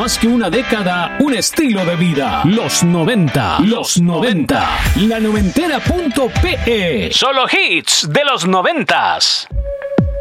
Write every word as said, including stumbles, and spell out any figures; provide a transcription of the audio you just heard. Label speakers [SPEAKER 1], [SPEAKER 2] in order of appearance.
[SPEAKER 1] más que una década, un estilo de vida. Los noventa. Los noventa. La noventera punto pe.
[SPEAKER 2] Solo hits de los noventas.